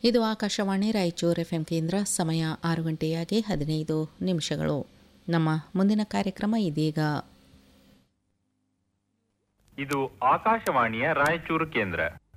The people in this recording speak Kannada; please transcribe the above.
ಇದು ಆಕಾಶವಾಣಿ ರಾಯಚೂರು ಎಫ್ಎಂ ಕೇಂದ್ರ. ಸಮಯ 6 ಗಂಟೆಯಾಗಿ 15 ನಿಮಿಷಗಳು. ನಮ್ಮ ಮುಂದಿನ ಕಾರ್ಯಕ್ರಮ ಇದೀಗ. ಇದು ಆಕಾಶವಾಣಿಯ ರಾಯಚೂರು ಕೇಂದ್ರ.